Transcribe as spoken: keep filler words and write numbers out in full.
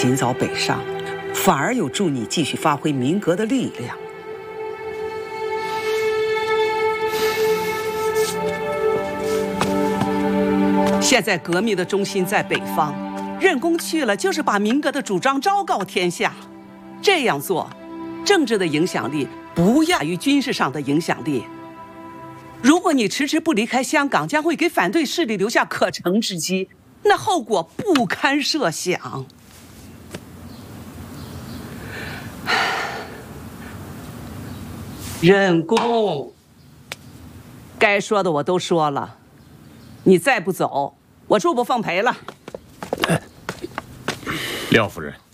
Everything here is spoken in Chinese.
尽早北上，反而有助你继续发挥民革的力量。现在革命的中心在北方，任公去了就是把民革的主张昭告天下。这样做，政治的影响力不亚于军事上的影响力。如果你迟迟不离开香港，将会给反对势力留下可乘之机，那后果不堪设想。任公，该说的我都说了，你再不走，我恕不奉陪了。 廖夫人。